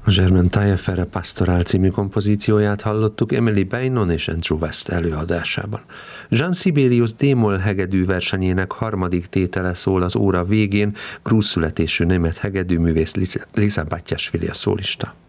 A German Taillefer Pastoral című kompozícióját hallottuk Emily Beynon és Andrew West előadásában. Jean Sibelius D-moll hegedű versenyének harmadik tétele szól az óra végén, grúz születésű német hegedűművész Liza Batyasvili a szólista.